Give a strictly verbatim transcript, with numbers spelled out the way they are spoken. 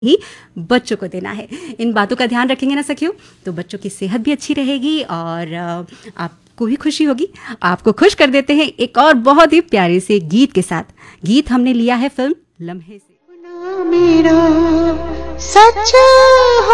ही बच्चों को देना है। इन बातों का ध्यान रखेंगे ना सखियों, तो बच्चों की सेहत भी अच्छी रहेगी और आपको भी खुशी होगी। आपको खुश कर देते हैं एक और बहुत ही प्यारे से गीत के साथ। गीत हमने लिया है फिल्म लम्हे से। मेरा सच